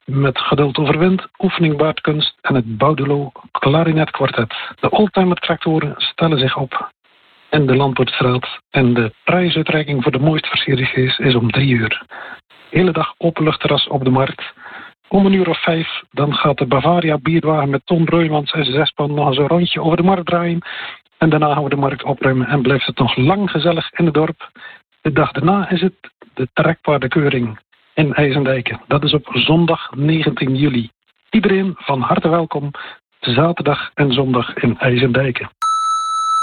met Geduld Overwind, Oefening Baardkunst en het Boudelot Klarinetkwartet. De Oldtimer tractoren stellen zich op in de Landpoortstraat en de prijsuitreiking voor de mooist versierde geest is om 3 uur. Hele dag openluchtterras op de markt. Om 5:00 dan gaat de Bavaria bierwagen met Ton Breumans en zijn 6-pan nog eens een rondje over de markt draaien. En daarna gaan we de markt opruimen en blijft het nog lang gezellig in het dorp. De dag daarna is het de trekpaardenkeuring in IJsendijke. Dat is op zondag 19 juli. Iedereen van harte welkom, zaterdag en zondag in IJsendijke.